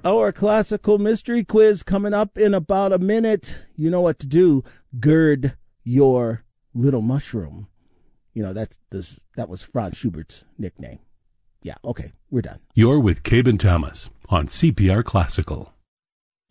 Our classical mystery quiz coming up in about a minute. You know what to do. Gird your little mushroom. You know, that was Franz Schubert's nickname. Yeah, okay, we're done. You're with Cabe and Thomas on CPR Classical.